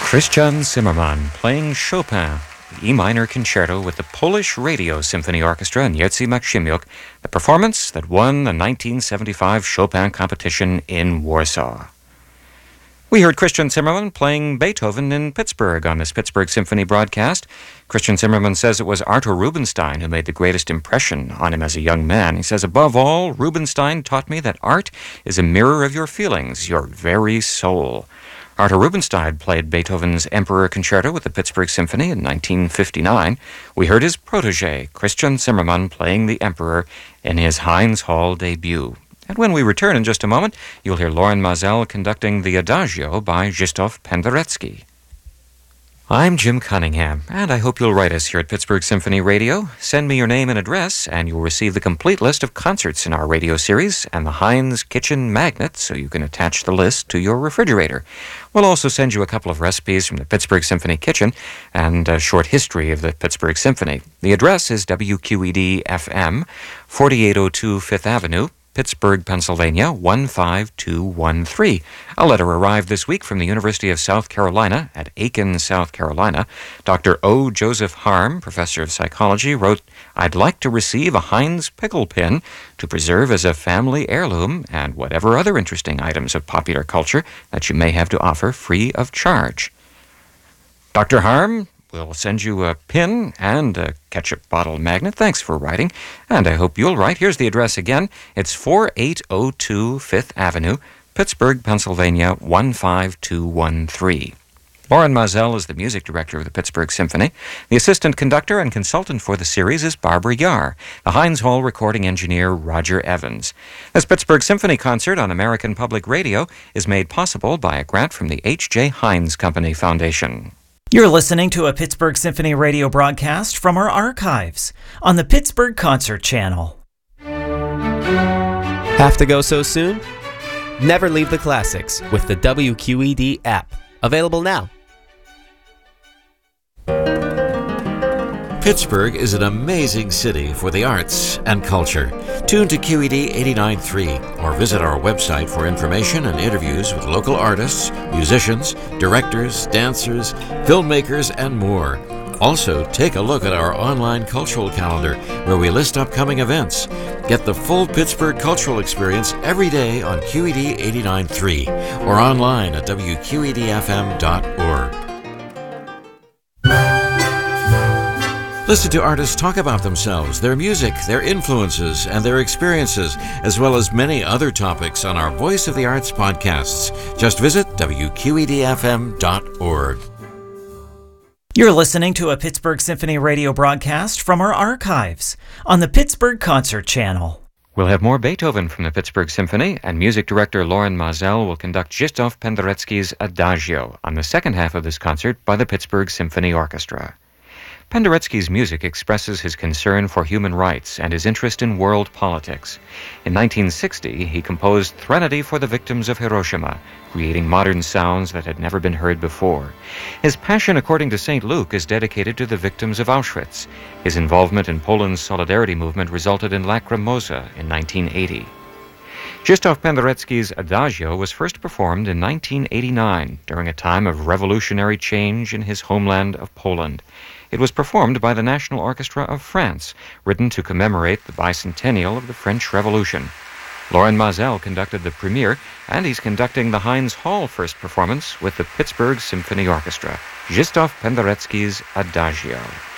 Christian Zimmermann playing Chopin, the E minor concerto with the Polish Radio Symphony Orchestra and Jerzy Maksymyuk, the performance that won the 1975 Chopin competition in Warsaw. We heard Christian Zimmermann playing Beethoven in Pittsburgh on this Pittsburgh Symphony broadcast. Christian Zimmermann says it was Arthur Rubinstein who made the greatest impression on him as a young man. He says, above all, Rubinstein taught me that art is a mirror of your feelings, your very soul. Arthur Rubinstein played Beethoven's Emperor Concerto with the Pittsburgh Symphony in 1959. We heard his protege, Christian Zimmermann, playing the Emperor in his Heinz Hall debut. And when we return in just a moment, you'll hear Loren Maazel conducting the Adagio by Zdzisław Penderecki. I'm Jim Cunningham, and I hope you'll write us here at Pittsburgh Symphony Radio. Send me your name and address, and you'll receive the complete list of concerts in our radio series and the Heinz Kitchen Magnet, so you can attach the list to your refrigerator. We'll also send you a couple of recipes from the Pittsburgh Symphony Kitchen and a short history of the Pittsburgh Symphony. The address is WQED-FM, 4802 Fifth Avenue, Pittsburgh, Pennsylvania, 15213. A letter arrived this week from the University of South Carolina at Aiken, South Carolina. Dr. O. Joseph Harm, professor of psychology, wrote, I'd like to receive a Heinz pickle pin to preserve as a family heirloom and whatever other interesting items of popular culture that you may have to offer free of charge. Dr. Harm, we'll send you a pin and a ketchup bottle magnet. Thanks for writing, and I hope you'll write. Here's the address again. It's 4802 Fifth Avenue, Pittsburgh, Pennsylvania, 15213. Loren Maazel is the music director of the Pittsburgh Symphony. The assistant conductor and consultant for the series is Barbara Yar. The Heinz Hall recording engineer, Roger Evans. This Pittsburgh Symphony concert on American Public Radio is made possible by a grant from the H.J. Heinz Company Foundation. You're listening to a Pittsburgh Symphony radio broadcast from our archives on the Pittsburgh Concert Channel. Have to go so soon? Never leave the classics with the WQED app. Available now. Pittsburgh is an amazing city for the arts and culture. Tune to QED 89.3 or visit our website for information and interviews with local artists, musicians, directors, dancers, filmmakers, and more. Also, take a look at our online cultural calendar where we list upcoming events. Get the full Pittsburgh cultural experience every day on QED 89.3 or online at WQEDFM.org. Listen to artists talk about themselves, their music, their influences, and their experiences, as well as many other topics on our Voice of the Arts podcasts. Just visit WQEDFM.org. You're listening to a Pittsburgh Symphony radio broadcast from our archives on the Pittsburgh Concert Channel. We'll have more Beethoven from the Pittsburgh Symphony, and music director Loren Maazel will conduct Zdzisław Penderecki's Adagio on the second half of this concert by the Pittsburgh Symphony Orchestra. Penderecki's music expresses his concern for human rights and his interest in world politics. In 1960, he composed Threnody for the Victims of Hiroshima, creating modern sounds that had never been heard before. His Passion According to St. Luke is dedicated to the victims of Auschwitz. His involvement in Poland's Solidarity movement resulted in Lacrimosa in 1980. Zdzisław Penderecki's Adagio was first performed in 1989 during a time of revolutionary change in his homeland of Poland. It was performed by the National Orchestra of France, written to commemorate the bicentennial of the French Revolution. Loren Maazel conducted the premiere, and he's conducting the Heinz Hall first performance with the Pittsburgh Symphony Orchestra. Zdzisław Penderecki's Adagio.